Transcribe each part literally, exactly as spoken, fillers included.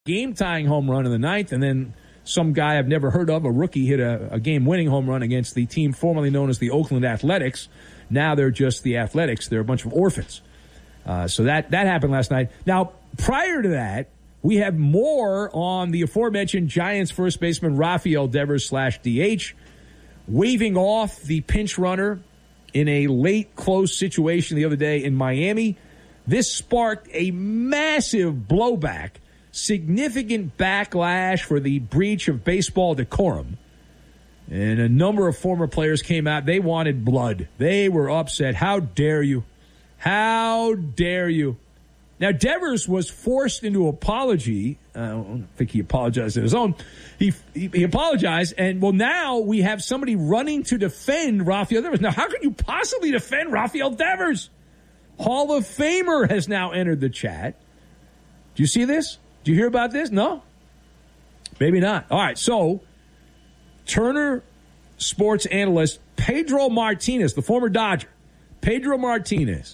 game-tying home run in the ninth, and then some guy I've never heard of, a rookie, hit a, a game-winning home run against the team formerly known as the Oakland Athletics. Now they're just the Athletics. They're a bunch of orphans. Uh, so that, that happened last night. Now, prior to that, we have more on the aforementioned Giants first baseman Rafael Devers slash D H, waving off the pinch runner in a late close situation the other day in Miami. This sparked a massive blowback, significant backlash for the breach of baseball decorum. And a number of former players came out. They wanted blood. They were upset. How dare you? How dare you? Now, Devers was forced into apology. Uh, I don't think he apologized on his own. He, he he apologized, and, well, now we have somebody running to defend Rafael Devers. Now, how could you possibly defend Rafael Devers? Hall of Famer has now entered the chat. Do you see this? Do you hear about this? No? Maybe not. All right, so Turner sports analyst Pedro Martinez, the former Dodger, Pedro Martinez,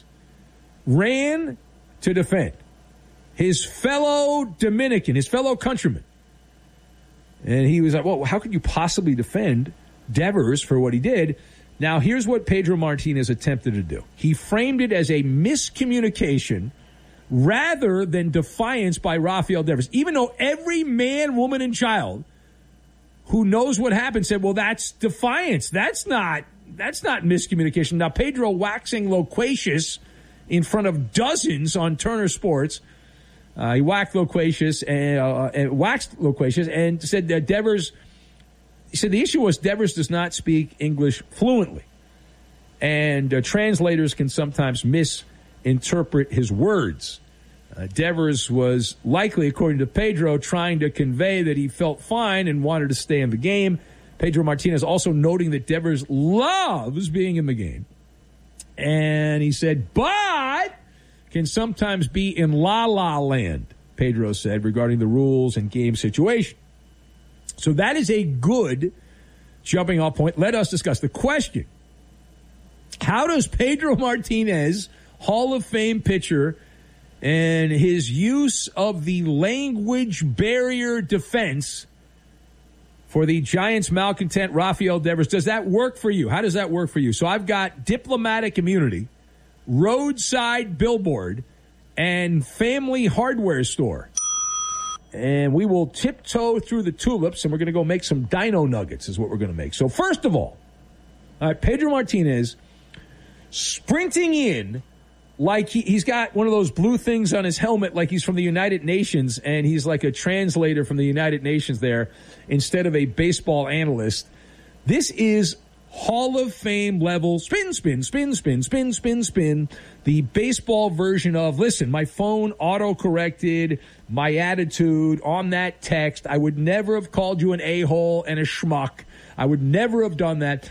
ran to defend his fellow Dominican, his fellow countryman. And he was like, well, how could you possibly defend Devers for what he did? Now, here's what Pedro Martinez attempted to do. He framed it as a miscommunication rather than defiance by Rafael Devers, even though every man, woman, and child who knows what happened said, well, that's defiance. That's not, that's not miscommunication. Now, Pedro waxing loquacious in front of dozens on Turner Sports. Uh, he whacked loquacious and, uh, and waxed loquacious and said that Devers, he said the issue was Devers does not speak English fluently. And uh, translators can sometimes misinterpret his words. Uh, Devers was likely, according to Pedro, trying to convey that he felt fine and wanted to stay in the game. Pedro Martinez also noting that Devers loves being in the game. And he said, but can sometimes be in la-la land, Pedro said, regarding the rules and game situation. So that is a good jumping off point. Let us discuss the question. How does Pedro Martinez, Hall of Fame pitcher, and his use of the language barrier defense for the Giants malcontent Rafael Devers, does that work for you? How does that work for you? So I've got diplomatic immunity, roadside billboard, and family hardware store. And we will tiptoe through the tulips, and we're going to go make some dino nuggets is what we're going to make. So first of all, all right, Pedro Martinez sprinting in like he, he's got one of those blue things on his helmet like he's from the United Nations, and he's like a translator from the United Nations there instead of a baseball analyst. This is Hall of Fame level spin, spin, spin, spin, spin, spin, spin. The baseball version of, listen, my phone auto-corrected my attitude on that text. I would never have called you an a-hole and a schmuck. I would never have done that.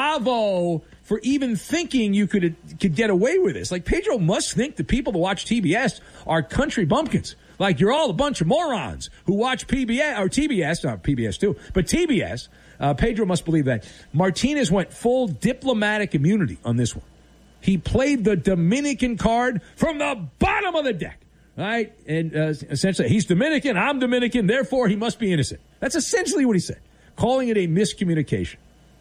Bravo for even thinking you could could get away with this. Like, Pedro must think the people that watch T B S are country bumpkins. Like, you're all a bunch of morons who watch P B S, or T B S, not P B S too, but T B S. Uh, Pedro must believe that. Martinez went full diplomatic immunity on this one. He played the Dominican card from the bottom of the deck, right? And uh, essentially, he's Dominican, I'm Dominican, therefore he must be innocent. That's essentially what he said, calling it a miscommunication.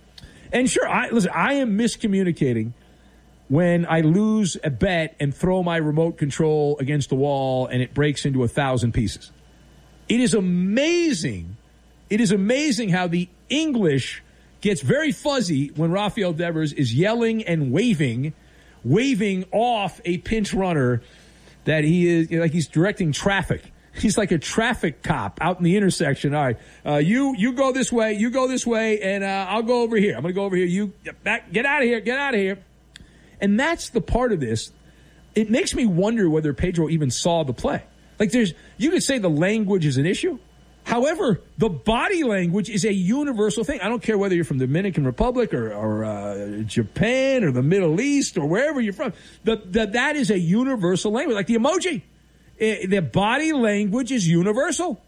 And sure, I listen, I am miscommunicating when I lose a bet and throw my remote control against the wall and it breaks into a thousand pieces. It is amazing. It is amazing how the English gets very fuzzy when Rafael Devers is yelling and waving, waving off a pinch runner that he is, like he's directing traffic. He's like a traffic cop out in the intersection. All right, uh, you you go this way, you go this way, and uh, I'll go over here. I'm going to go over here. You back, get out of here, get out of here. And that's the part of this. It makes me wonder whether Pedro even saw the play. Like, there's, you could say the language is an issue. However, the body language is a universal thing. I don't care whether you're from the Dominican Republic or, or uh, Japan or the Middle East or wherever you're from. The, the, that is a universal language, like the emoji. It, the body language is universal.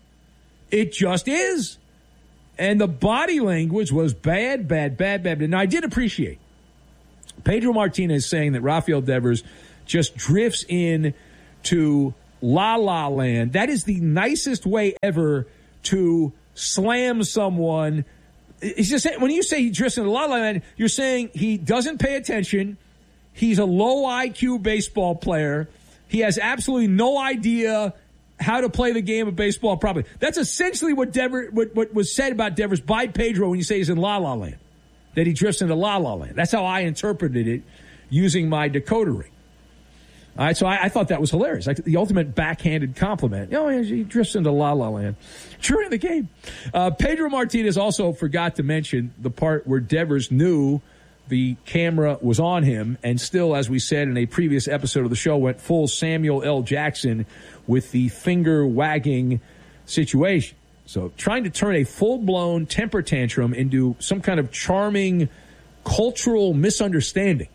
It just is. And the body language was bad, bad, bad, bad. Now, I did appreciate Pedro Martinez saying that Rafael Devers just drifts in to La La Land. That is the nicest way ever to slam someone. It's just when you say he drifts into La La Land, you're saying he doesn't pay attention. He's a low I Q baseball player. He has absolutely no idea how to play the game of baseball properly. That's essentially what Dever, what, what was said about Devers by Pedro when you say he's in La La Land, that he drifts into La La Land. That's how I interpreted it using my decoder ring. All right, so I, I thought that was hilarious. Like the ultimate backhanded compliment. Oh, he drifts into La La Land during the game. Uh, Pedro Martinez also forgot to mention the part where Devers knew the camera was on him and still, as we said in a previous episode of the show, went full Samuel L. Jackson with the finger-wagging situation. So trying to turn a full-blown temper tantrum into some kind of charming cultural misunderstanding.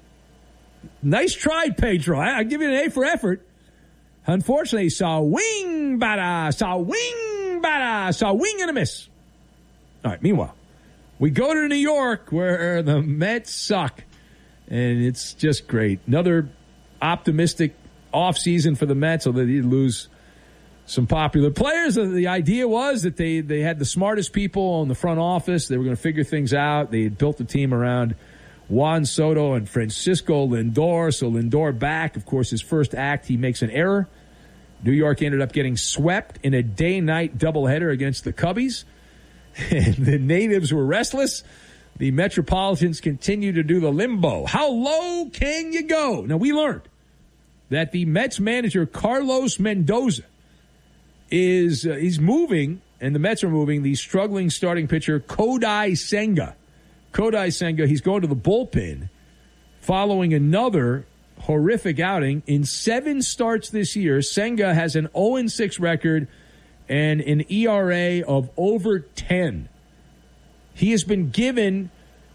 Nice try, Pedro. I, I give you an A for effort. Unfortunately, saw wing bada, saw wing bada, saw wing and a miss. All right, meanwhile, we go to New York where the Mets suck, and it's just great. Another optimistic offseason for the Mets, although they did lose some popular players. The idea was that they, they had the smartest people in the front office. They were going to figure things out. They had built the team around Juan Soto and Francisco Lindor. So Lindor back. Of course, his first act, he makes an error. New York ended up getting swept in a day-night doubleheader against the Cubbies. And the natives were restless. The Metropolitans continue to do the limbo. How low can you go? Now, we learned that the Mets manager, Carlos Mendoza, is uh, he's moving, and the Mets are moving, the struggling starting pitcher, Kodai Senga. Kodai Senga, he's going to the bullpen following another horrific outing. In seven starts this year, Senga has an oh and six record and an E R A of over ten. He has been given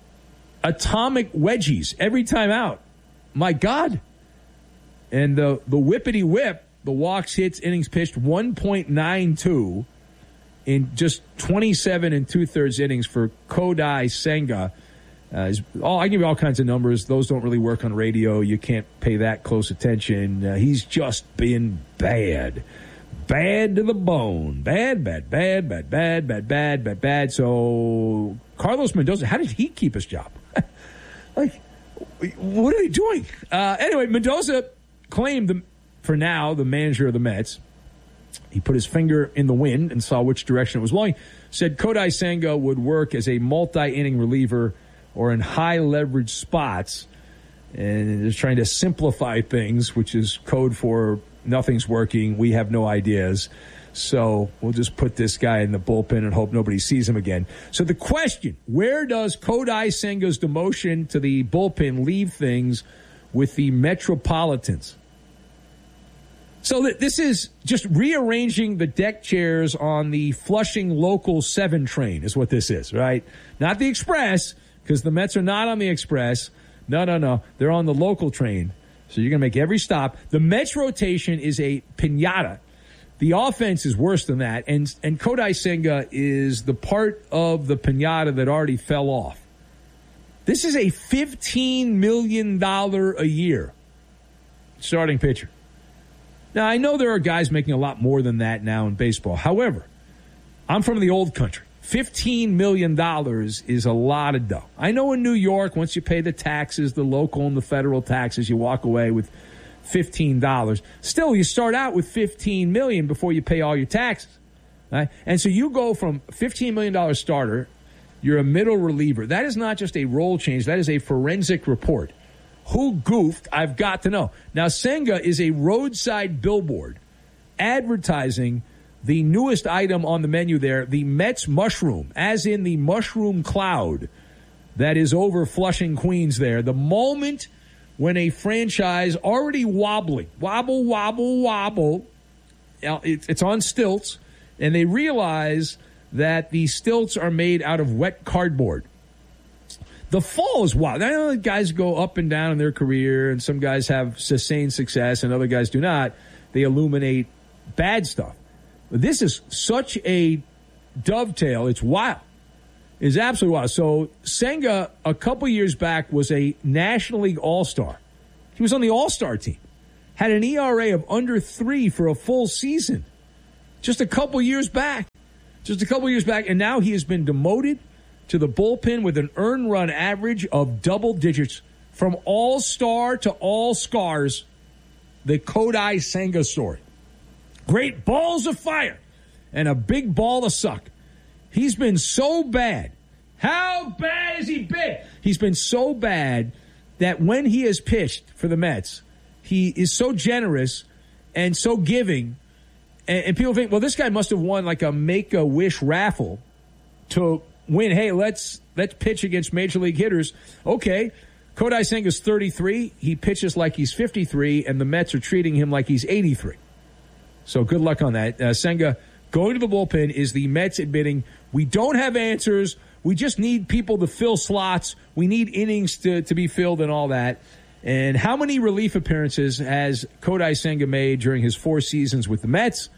atomic wedgies every time out. My God. And the, the whippity whip, the walks, hits, innings pitched, one point nine two in just twenty-seven and two-thirds innings for Kodai Senga. Uh, all, I give you all kinds of numbers. Those don't really work on radio. You can't pay that close attention. Uh, he's just been bad. Bad to the bone. Bad, bad, bad, bad, bad, bad, bad, bad, bad. So Carlos Mendoza, how did he keep his job? Like, what are they doing? Uh, anyway, Mendoza claimed, the, for now, the manager of the Mets. He put his finger in the wind and saw which direction it was blowing. Said Kodai Senga would work as a multi-inning reliever or in high-leverage spots. And is trying to simplify things, which is code for nothing's working. We have no ideas. So we'll just put this guy in the bullpen and hope nobody sees him again. So the question, where does Kodai Senga's demotion to the bullpen leave things with the Metropolitans? So th- this is just rearranging the deck chairs on the Flushing Local seven train is what this is, right? Not the Express, because the Mets are not on the Express. No, no, no. They're on the local train. So you're going to make every stop. The Mets rotation is a piñata. The offense is worse than that. And, and Kodai Senga is the part of the piñata that already fell off. This is a fifteen million dollars a year starting pitcher. Now, I know there are guys making a lot more than that now in baseball. However, I'm from the old country. fifteen million dollars is a lot of dough. I know in New York, once you pay the taxes, the local and the federal taxes, you walk away with fifteen dollars. Still, you start out with fifteen million dollars before you pay all your taxes. Right? And so you go from fifteen million dollars starter, you're a middle reliever. That is not just a role change. That is a forensic report. Who goofed? I've got to know. Now, Senga is a roadside billboard advertising the newest item on the menu there, the Mets mushroom, as in the mushroom cloud that is over Flushing, Queens there. The moment when a franchise already wobbling, wobble, wobble, wobble, it's on stilts, and they realize that the stilts are made out of wet cardboard. The fall is wild. I know guys go up and down in their career, and some guys have sustained success, and other guys do not. They illuminate bad stuff. But this is such a dovetail. It's wild. It's absolutely wild. So Senga, a couple years back, was a National League All-Star. He was on the All-Star team. had an E R A of under three for a full season just a couple years back. Just a couple years back, and now he has been demoted to the bullpen with an earned run average of double digits. From all-star to all-scars, the Kodai Senga story. Great balls of fire and a big ball of suck. He's been so bad. How bad has he been? He's been so bad that when he has pitched for the Mets, he is so generous and so giving. And, and people think, well, this guy must have won like a Make-A-Wish raffle to win. Hey, let's let's pitch against major league hitters. Okay, Kodai Senga's thirty-three. He pitches like he's fifty-three, and the Mets are treating him like he's eighty-three. So good luck on that. Uh, Senga going to the bullpen is the Mets admitting, we don't have answers. We just need people to fill slots. We need innings to, to be filled and all that. And how many relief appearances has Kodai Senga made during his four seasons with the Mets?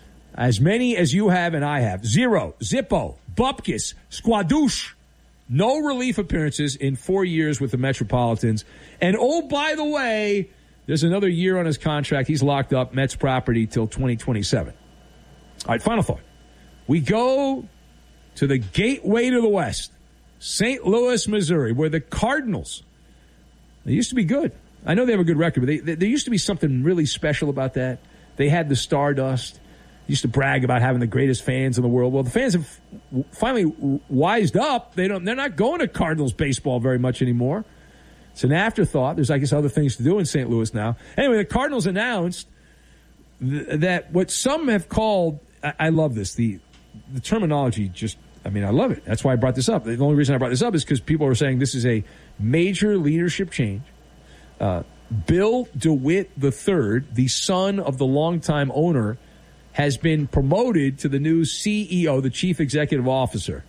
As many as you have and I have. Zero. Zippo. Bupkis. Squadouche. No relief appearances in four years with the Metropolitans. And oh, by the way, there's another year on his contract. He's locked up Mets property till twenty twenty-seven. All right, final thought. We go to the gateway to the West, Saint Louis, Missouri, where the Cardinals, they used to be good. I know they have a good record, but they, they, there used to be something really special about that. They had the Stardust. Used to brag about having the greatest fans in the world. Well, the fans have finally wised up. They don't. They're not going to Cardinals baseball very much anymore. It's an afterthought. There's, I guess, other things to do in Saint Louis now. Anyway, the Cardinals announced th- that what some have called, I, I love this, the the terminology just, I mean, I love it. That's why I brought this up. The only reason I brought this up is because people are saying this is a major leadership change. Uh, Bill DeWitt the third, the son of the longtime owner, has been promoted to the new C E O, the Chief Executive Officer.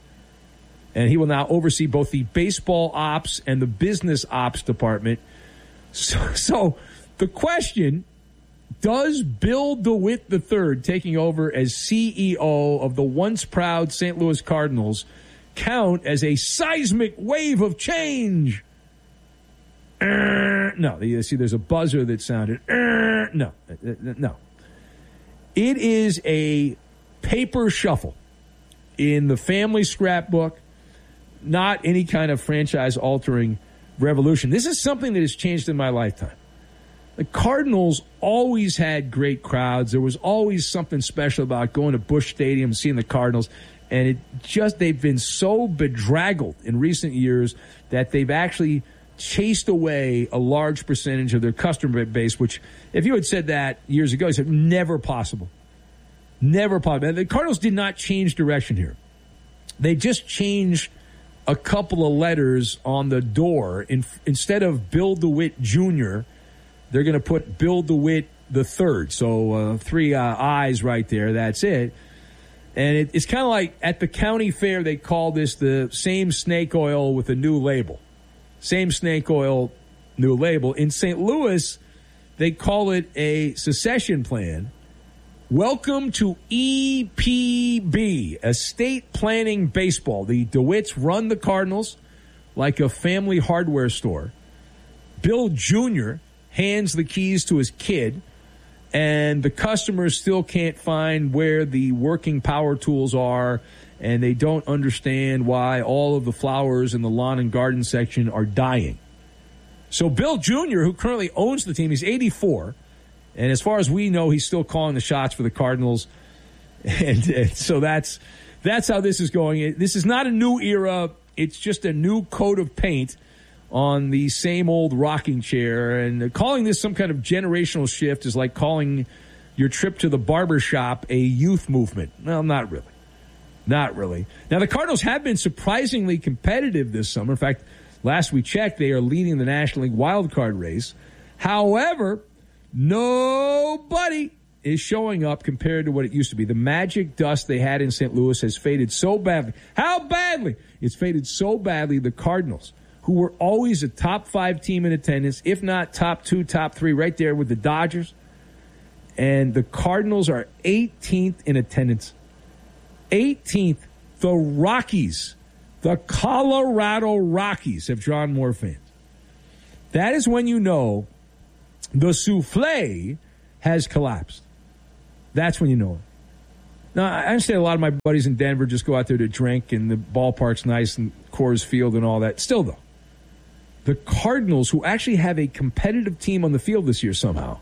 And he will now oversee both the baseball ops and the business ops department. So, so the question, does Bill DeWitt the third taking over as C E O of the once proud Saint Louis Cardinals count as a seismic wave of change? Uh, no, you see there's a buzzer that sounded, uh, no, uh, no. It is a paper shuffle in the family scrapbook, not any kind of franchise-altering revolution. This is something that has changed in my lifetime. The Cardinals always had great crowds. There was always something special about going to Busch Stadium and seeing the Cardinals, and it just they've been so bedraggled in recent years that they've actually chased away a large percentage of their customer base, which, if you had said that years ago, you said, never possible. Never possible. The Cardinals did not change direction here. They just changed a couple of letters on the door. In, instead of Bill DeWitt Junior, they're going to put Bill DeWitt the third. So uh, three uh, I's right there. That's it. And it, it's kind of like at the county fair, they call this the same snake oil with a new label. Same snake oil, new label. In Saint Louis, they call it a secession plan. Welcome to E P B, Estate Planning Baseball. The DeWitts run the Cardinals like a family hardware store. Bill Junior hands the keys to his kid, and the customers still can't find where the working power tools are, and they don't understand why all of the flowers in the lawn and garden section are dying. So Bill Junior, who currently owns the team, he's eighty-four, and as far as we know, he's still calling the shots for the Cardinals. And, and so that's that's how this is going. This is not a new era. It's just a new coat of paint on the same old rocking chair. And calling this some kind of generational shift is like calling your trip to the barber shop a youth movement. Well, not really. Not really. Now, the Cardinals have been surprisingly competitive this summer. In fact, last we checked, they are leading the National League wildcard race. However, nobody is showing up compared to what it used to be. The magic dust they had in Saint Louis has faded so badly. How badly? It's faded so badly, the Cardinals, who were always a top five team in attendance, if not top two, top three, right there with the Dodgers. And the Cardinals are eighteenth in attendance. eighteenth, the Rockies, the Colorado Rockies have drawn more fans. That is when you know The souffle has collapsed. That's when you know it. Now, I understand a lot of my buddies in Denver just go out there to drink, and the ballpark's nice and Coors Field and all that. Still, though, the Cardinals, who actually have a competitive team on the field this year somehow,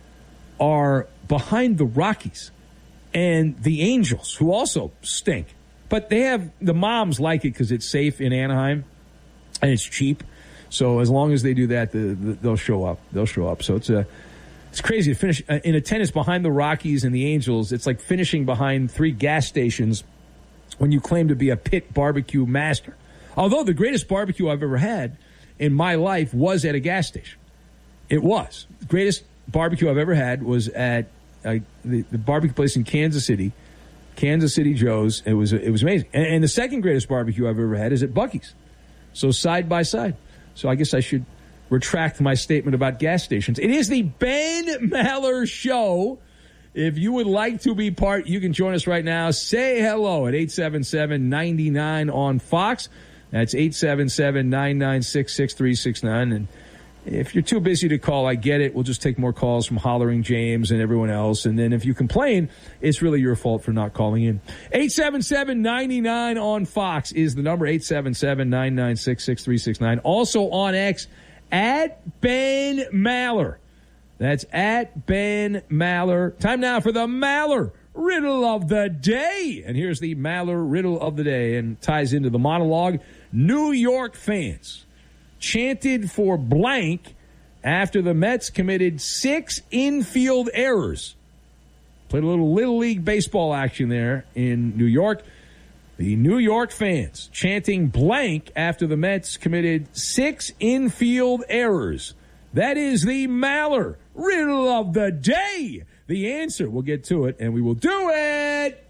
are behind the Rockies and the Angels, who also stink. But they have the moms like it because it's safe in Anaheim and it's cheap. So as long as they do that, the, the, they'll show up. They'll show up. So it's a it's crazy to finish uh, in attendance behind the Rockies and the Angels. It's like finishing behind three gas stations when you claim to be a pit barbecue master. Although the greatest barbecue I've ever had in my life was at a gas station. It was. The greatest barbecue I've ever had was at uh, the, the barbecue place in Kansas City, Kansas City Joe's. It was it was amazing. And, and the second greatest barbecue I've ever had is at Buc-ee's. So side by side. So I guess I should retract my statement about gas stations. It is the Ben Maller Show. If you would like to be part, you can join us right now. Say hello at eight seven seven, nine nine on Fox. That's eight seven seven, nine nine six, six three six nine. And if you're too busy to call, I get it. We'll just take more calls from Hollering James and everyone else. And then if you complain, it's really your fault for not calling in. eight seven seven, nine nine on Fox is the number, eight seven seven, nine nine six, six three six nine. Also on X, at Ben Maller. That's at Ben Maller. Time now for the Maller Riddle of the Day. And here's the Maller Riddle of the Day, and ties into the monologue. New York fans chanted for blank after the Mets committed six infield errors. Played a little Little League baseball action there in New York. The New York fans chanting blank after the Mets committed six infield errors. That is the Maller Riddle of the Day. The answer, we'll get to it, and we will do it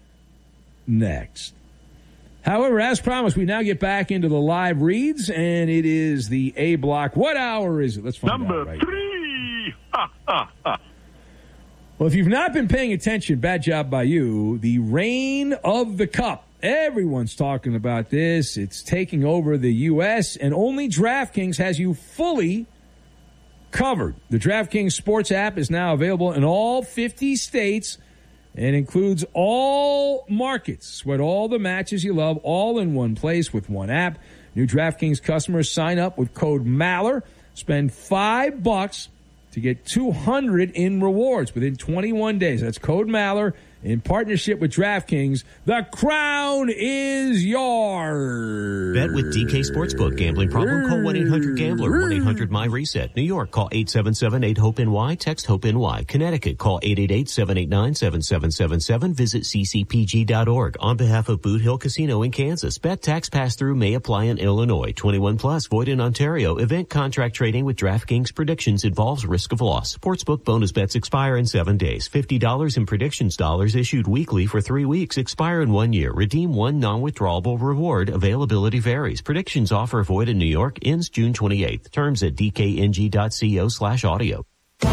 next. However, as promised, we now get back into the live reads, and it is the A block. What hour is it? Let's find Number out right three. Ha, ha, ha. Well, if you've not been paying attention, bad job by you, the reign of the Cup. Everyone's talking about this. It's taking over the U S, and only DraftKings has you fully covered. The DraftKings Sports app is now available in all fifty states and includes all markets. Sweat all the matches you love all in one place with one app. New DraftKings customers sign up with code Maller. Spend five bucks to get two hundred in rewards within twenty-one days. That's code Maller in partnership with DraftKings. The crown is yours. Bet with D K Sportsbook. Gambling problem? Call one eight hundred gambler. one eight hundred my reset. New York, call eight seven seven, eight hope N Y. Text HOPE-NY. Connecticut, call eight eight eight, seven eight nine, seven seven seven seven. Visit c c p g dot org. On behalf of Boot Hill Casino in Kansas, bet tax pass-through may apply in Illinois. twenty-one plus, void in Ontario. Event contract trading with DraftKings predictions involves risk of loss. Sportsbook bonus bets expire in seven days. fifty dollars in predictions dollars issued weekly for three weeks. Expire in one year. Redeem one non-withdrawable reward. Availability varies. Predictions offer void in New York. Ends June twenty-eighth. Terms at d k n g dot co slash audio. Di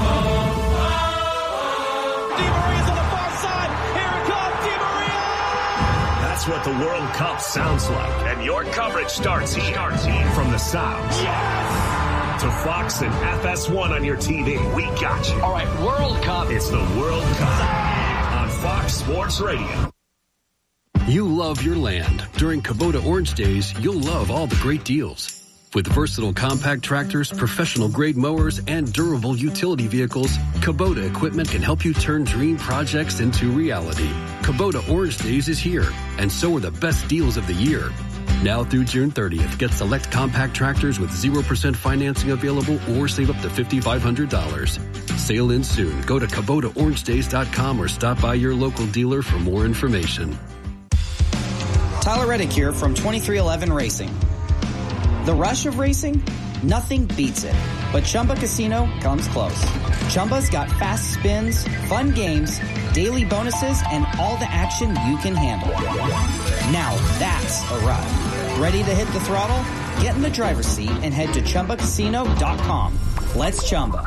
Maria's on the far side. Here it comes, Di Maria! That's what the World Cup sounds like. And your coverage starts here. Starts here. From the South. Yes! To Fox and F S one on your T V. We got you. All right, World Cup. It's the World Cup on Fox Sports Radio. You love your land. During Kubota Orange Days, you'll love all the great deals. With versatile compact tractors, professional-grade mowers, and durable utility vehicles, Kubota equipment can help you turn dream projects into reality. Kubota Orange Days is here, and so are the best deals of the year. Now through June thirtieth, get select compact tractors with zero percent financing available or save up to five thousand five hundred dollars. Sail in soon. Go to Kubota Orange Days dot com or stop by your local dealer for more information. Tyler Reddick here from twenty-three eleven Racing. The rush of racing? Nothing beats it. But Chumba Casino comes close. Chumba's got fast spins, fun games, daily bonuses, and all the action you can handle. Now that's a ride. Ready to hit the throttle? Get in the driver's seat and head to Chumba Casino dot com. Let's Chumba.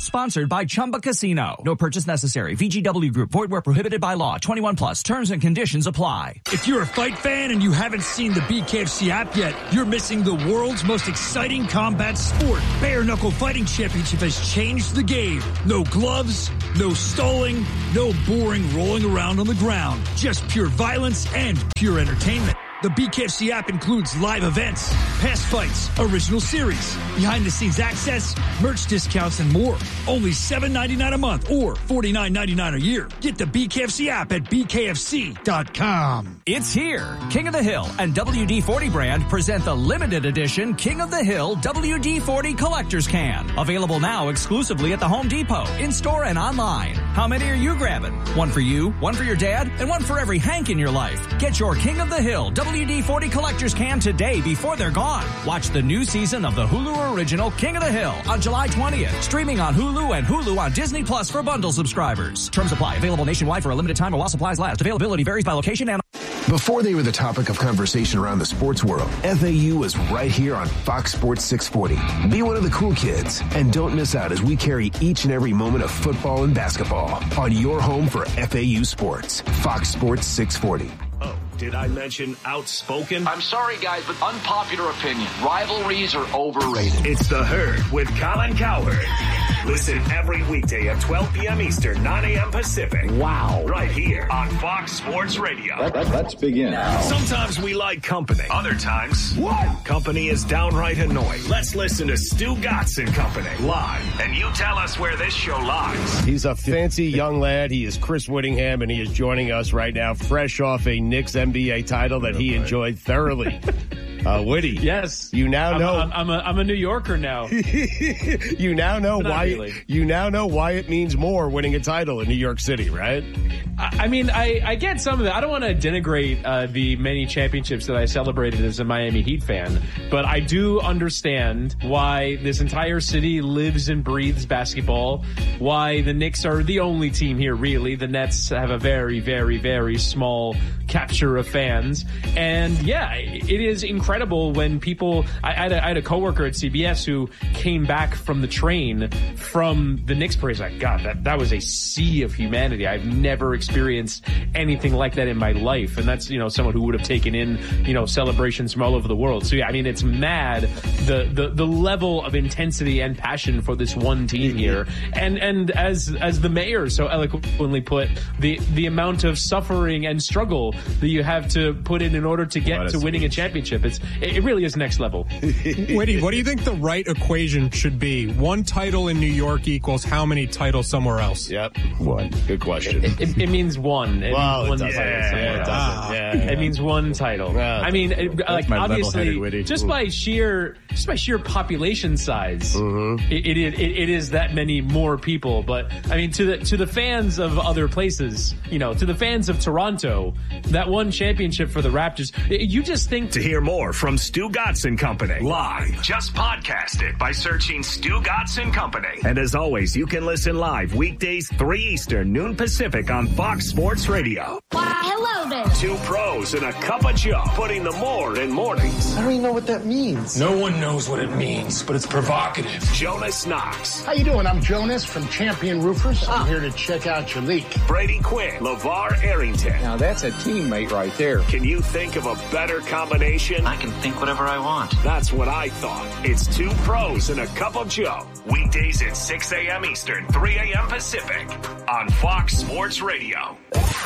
Sponsored by Chumba Casino. No purchase necessary. V G W Group. Void where prohibited by law. twenty-one plus. Terms and conditions apply. If you're a fight fan and you haven't seen the B K F C app yet, you're missing the world's most exciting combat sport. Bare Knuckle Fighting Championship has changed the game. No gloves, no stalling, no boring rolling around on the ground. Just pure violence and pure entertainment. The B K F C app includes live events, past fights, original series, behind-the-scenes access, merch discounts, and more. Only seven ninety-nine a month or forty-nine ninety-nine a year. Get the B K F C app at B K F C dot com. It's here. King of the Hill and W D forty brand present the limited edition King of the Hill W D forty Collector's Can. Available now exclusively at the Home Depot, in-store and online. How many are you grabbing? One for you, one for your dad, and one for every Hank in your life. Get your King of the Hill W D forty Collector's Can today before they're gone. Watch the new season of the Hulu original King of the Hill on July twentieth. Streaming on Hulu and Hulu on Disney Plus for bundle subscribers. Terms apply. Available nationwide for a limited time while supplies last. Availability varies by location and... Before they were the topic of conversation around the sports world, F A U was right here on Fox Sports six forty. Be one of the cool kids and don't miss out as we carry each and every moment of football and basketball on your home for F A U sports. Fox Sports six forty. Oh, did I mention outspoken? I'm sorry, guys, but unpopular opinion. Rivalries are overrated. It's The Herd with Colin Cowherd. Listen every weekday at twelve p.m. Eastern, nine a.m. Pacific. Wow. Right here on Fox Sports Radio. Let, let, let's begin. Sometimes we like company. Other times, what? Company is downright annoying. Let's listen to Stu Gatz and Company live. And you tell us where this show lies. He's a fancy young lad. He is Chris Whittingham, and he is joining us right now, fresh off a Knicks N B A title that he enjoyed thoroughly. Uh, Whitty. Yes. You now I'm, know. I'm, I'm, a, I'm a New Yorker now. you now know Not why. Really. You now know why it means more winning a title in New York City, right? I, I mean, I, I get some of that. I don't want to denigrate uh, the many championships that I celebrated as a Miami Heat fan, but I do understand why this entire city lives and breathes basketball. Why the Knicks are the only team here, really. The Nets have a very, very, very small capture of fans, and yeah, it is incredible. Incredible when people, I, I, had a, I had a coworker at C B S who came back from the train from the Knicks parade. Like, God, that, that was a sea of humanity. I've never experienced anything like that in my life. And that's, you know, someone who would have taken in, you know, celebrations from all over the world. So yeah, I mean, it's mad the, the, the level of intensity and passion for this one team here. And, and as, as the mayor so eloquently put, the, the amount of suffering and struggle that you have to put in in order to get to winning a championship. It's, It really is next level. Whitty, what do you think the right equation should be? One title in New York equals how many titles somewhere else? Yep. One. Good question. It, it, it means one. It well, means it one doesn't. title Yeah, somewhere it else. doesn't. Yeah, yeah. It means one title. Well, I mean, it, like obviously, just Ooh. by sheer just by sheer population size, mm-hmm. it, it, it it is that many more people. But I mean, to the to the fans of other places, you know, to the fans of Toronto, that one championship for the Raptors, you just think to hear more from Stu Gatz and Company live. Just podcast it by searching Stu Gatz and Company. And as always, you can listen live weekdays three Eastern, noon Pacific on Fox Sports Radio. Why, hello there. Two pros and a cup of Joe, putting the more in mornings. I don't even know what that means. No one knows what it means, but it's provocative. Jonas Knox. How you doing? I'm Jonas from Champion Roofers. I'm here to check out your leak. Brady Quinn. LeVar Arrington. Now that's a teammate right there. Can you think of a better combination? I can think whatever I want. That's what I thought. It's two pros and a cup of Joe. Weekdays at six a.m. Eastern, three a.m. Pacific on Fox Sports Radio.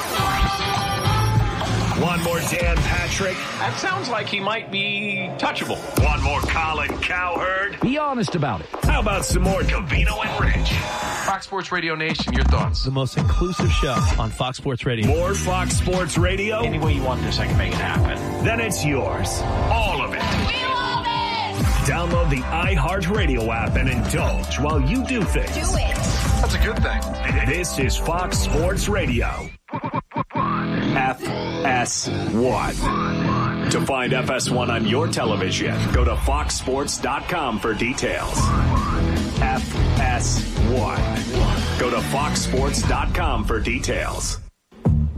One more Dan Patrick. That sounds like he might be touchable. One more Colin Cowherd. Be honest about it. How about some more Covino and Rich? Fox Sports Radio Nation, your thoughts? The most inclusive show on Fox Sports Radio. More Fox Sports Radio? Any way you want this, I can make it happen. Then it's yours. All of it. We love it! Download the iHeartRadio app and indulge while you do things. Do it. That's a good thing. This is Fox Sports Radio. F S one. To find F S one on your television, go to fox sports dot com for details. F S one. Go to fox sports dot com for details.